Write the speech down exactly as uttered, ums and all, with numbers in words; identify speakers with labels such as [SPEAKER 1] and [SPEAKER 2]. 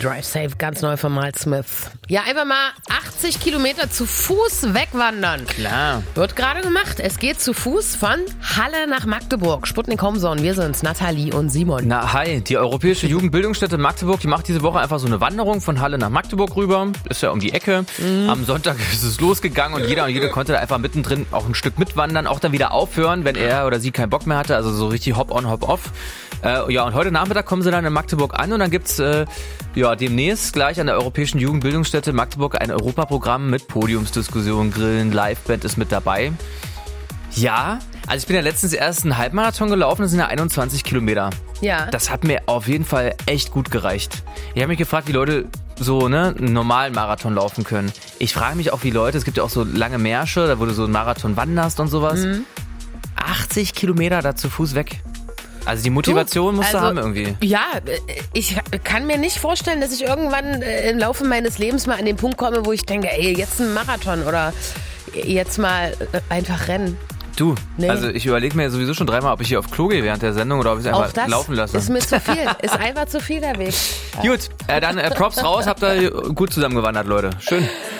[SPEAKER 1] Drive Safe, ganz neu von Miles Smith. Ja, einfach mal achtzig Kilometer zu Fuß wegwandern.
[SPEAKER 2] Klar.
[SPEAKER 1] Wird gerade gemacht. Es geht zu Fuß von Halle nach Magdeburg. Sputnik Homezone, wir sind's, Nathalie und Simon.
[SPEAKER 2] Na, hi. Die Europäische Jugendbildungsstätte Magdeburg, die macht diese Woche einfach so eine Wanderung von Halle nach Magdeburg rüber. Ist ja um die Ecke. Mhm. Am Sonntag ist es losgegangen und jeder und jede konnte da einfach mittendrin auch ein Stück mitwandern, auch dann wieder aufhören, wenn er oder sie keinen Bock mehr hatte. Also so richtig hop-on, hop-off. Äh, ja, und heute Nachmittag kommen sie dann in Magdeburg an und dann gibt's äh, ja demnächst gleich an der Europäischen Jugendbildungsstätte Magdeburg ein Europaprogramm mit Podiumsdiskussionen, Grillen, Liveband ist mit dabei. Ja, also ich bin ja letztens erst einen Halbmarathon gelaufen, das sind ja einundzwanzig Kilometer.
[SPEAKER 1] Ja.
[SPEAKER 2] Das hat mir auf jeden Fall echt gut gereicht. Ich habe mich gefragt, wie Leute so ne, einen normalen Marathon laufen können. Ich frage mich auch, wie Leute, es gibt ja auch so lange Märsche, da wo du so einen Marathon wanderst und sowas. Mhm. achtzig Kilometer da zu Fuß weg. Also die Motivation
[SPEAKER 1] du,
[SPEAKER 2] musst
[SPEAKER 1] also,
[SPEAKER 2] du haben irgendwie.
[SPEAKER 1] Ja, ich kann mir nicht vorstellen, dass ich irgendwann im Laufe meines Lebens mal an den Punkt komme, wo ich denke, ey, jetzt ein Marathon oder jetzt mal einfach rennen.
[SPEAKER 2] Du,
[SPEAKER 1] nee.
[SPEAKER 2] Also ich überlege mir sowieso schon dreimal, ob ich hier auf Klo gehe während der Sendung oder ob ich es einfach
[SPEAKER 1] das
[SPEAKER 2] laufen lasse.
[SPEAKER 1] Ist mir zu viel, ist einfach zu viel der Weg.
[SPEAKER 2] Gut, äh, dann äh, Props raus, habt ihr gut zusammengewandert, Leute. Schön.